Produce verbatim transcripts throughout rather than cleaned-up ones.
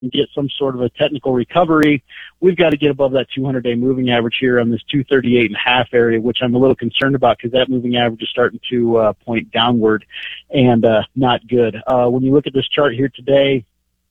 and get some sort of a technical recovery, we've got to get above that two hundred day moving average here on this two thirty-eight and a half area, which I'm a little concerned about because that moving average is starting to uh, point downward and uh, not good. Uh, when you look at this chart here today,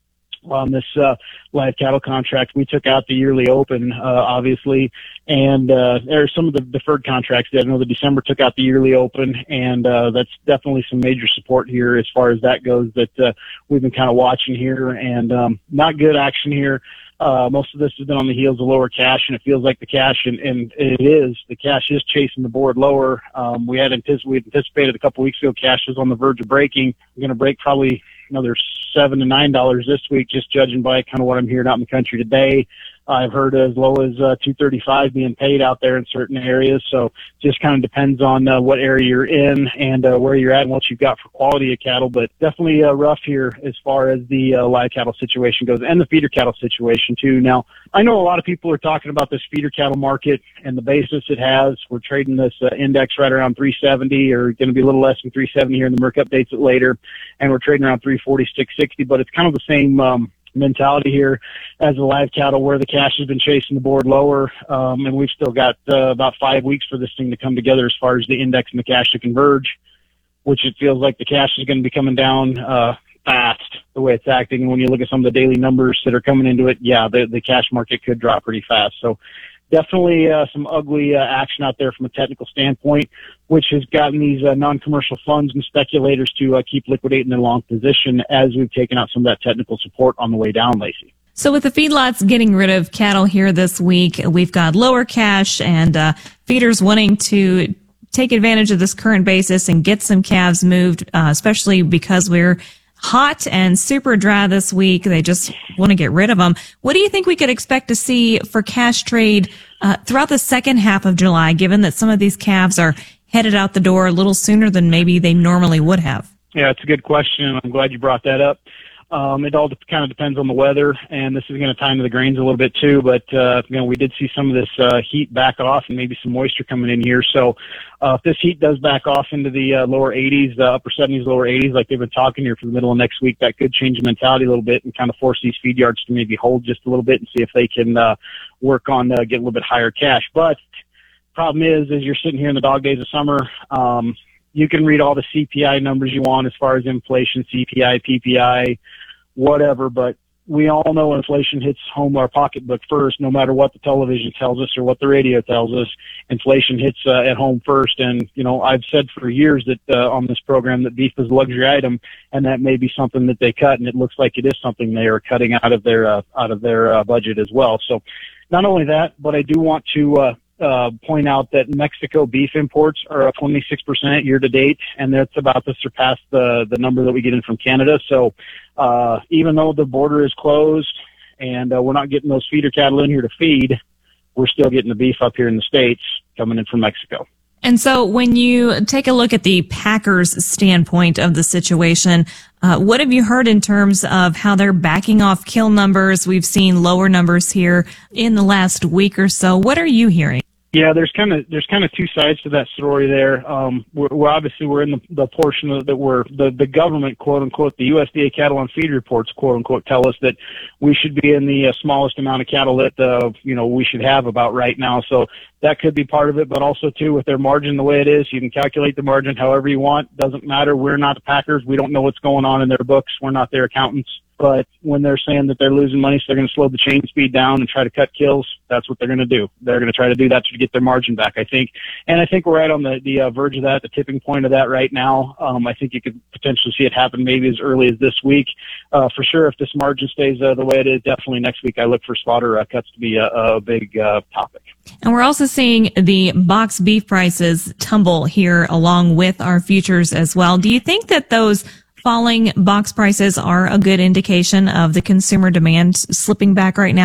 on this uh, live cattle contract, we took out the yearly open, uh, obviously, and uh, there are some of the deferred contracts. I know the December took out the yearly open, and uh, that's definitely some major support here as far as that goes that uh, we've been kind of watching here, and um, not good action here. Uh, most of this has been on the heels of lower cash, and it feels like the cash, and, and it is, the cash is chasing the board lower. Um, we had antici- we anticipated a couple weeks ago cash was on the verge of breaking. We're going to break probably another seven to nine dollars this week, just judging by kind of what I'm hearing out in the country today. I've heard as low as uh, two thirty-five being paid out there in certain areas. So just kind of depends on uh, what area you're in and uh, where you're at and what you've got for quality of cattle. But definitely uh, rough here as far as the uh, live cattle situation goes and the feeder cattle situation too. Now, I know a lot of people are talking about this feeder cattle market and the basis it has. We're trading this uh, index right around three seventy, or going to be a little less than three seventy here in the Merc updates it later. And we're trading around three forty, six sixty, but it's kind of the same um, mentality here as the live cattle, where the cash has been chasing the board lower, um, and we've still got uh, about five weeks for this thing to come together as far as the index and the cash to converge, which it feels like the cash is going to be coming down uh, fast the way it's acting. And when you look at some of the daily numbers that are coming into it, yeah, the, the cash market could drop pretty fast. So definitely uh, some ugly uh, action out there from a technical standpoint, which has gotten these uh, non-commercial funds and speculators to uh, keep liquidating their long position as we've taken out some of that technical support on the way down, Lacey. So with the feedlots getting rid of cattle here this week, we've got lower cash and uh, feeders wanting to take advantage of this current basis and get some calves moved, uh, especially because we're hot and super dry this week. They just want to get rid of them. What do you think we could expect to see for cash trade uh, throughout the second half of July, given that some of these calves are headed out the door a little sooner than maybe they normally would have? Yeah, it's a good question. I'm glad you brought that up. Um, it all de- kind of depends on the weather, and this is going to tie into the grains a little bit too, but, uh, you know, we did see some of this, uh, heat back off and maybe some moisture coming in here. So, uh, if this heat does back off into the, uh, lower eighties, the upper seventies, lower eighties, like they've been talking here for the middle of next week, that could change the mentality a little bit and kind of force these feed yards to maybe hold just a little bit and see if they can, uh, work on, uh, getting a little bit higher cash. But problem is, as you're sitting here in the dog days of summer, um, you can read all the C P I numbers you want as far as inflation, C P I, P P I, whatever, but we all know inflation hits home our pocketbook first, no matter what the television tells us or what the radio tells us. Inflation hits uh, at home first. And, you know, I've said for years that uh, on this program that beef is a luxury item, and that may be something that they cut, and it looks like it is something they are cutting out of their uh, out of their uh, budget as well. So not only that, but I do want to uh, Uh, point out that Mexico beef imports are up twenty-six percent year to date, and that's about to surpass the, the number that we get in from Canada. So, uh, even though the border is closed and uh, we're not getting those feeder cattle in here to feed, we're still getting the beef up here in the States coming in from Mexico. And so when you take a look at the Packers' standpoint of the situation, uh, what have you heard in terms of how they're backing off kill numbers? We've seen lower numbers here in the last week or so. What are you hearing? Yeah, there's kind of there's kind of two sides to that story there. Um, we're, we're obviously we're in the, the portion of that where the the government, quote unquote, the U S D A cattle on feed reports, quote unquote, tell us that we should be in the uh, smallest amount of cattle that uh, you know we should have about right now. So that could be part of it, but also too with their margin the way it is, you can calculate the margin however you want. Doesn't matter. We're not the Packers. We don't know what's going on in their books. We're not their accountants. But when they're saying that they're losing money, so they're going to slow the chain speed down and try to cut kills, that's what they're going to do. They're going to try to do that to get their margin back, I think. And I think we're right on the, the uh, verge of that, the tipping point of that right now. Um, I think you could potentially see it happen maybe as early as this week. Uh, for sure, if this margin stays uh, the way it is, definitely next week I look for slaughter uh, cuts to be a, a big uh, topic. And we're also seeing the box beef prices tumble here along with our futures as well. Do you think that those falling box prices are a good indication of the consumer demand slipping back right now?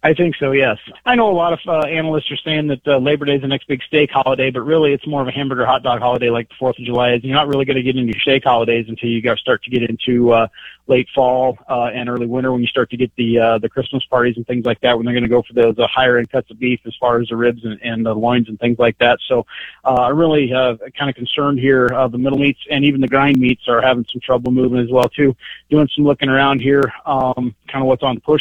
I think so, yes. I know a lot of uh, analysts are saying that uh, Labor Day is the next big steak holiday, but really it's more of a hamburger hot dog holiday like the fourth of July is. You're not really going to get into steak holidays until you got start to get into uh, late fall uh, and early winter when you start to get the uh, the Christmas parties and things like that, when they're going to go for those uh, higher-end cuts of beef as far as the ribs and, and the loins and things like that. So uh, I'm really uh, kind of concerned here. Uh, the middle meats and even the grind meats are having some trouble moving as well, too. Doing some looking around here, um, kind of what's on the push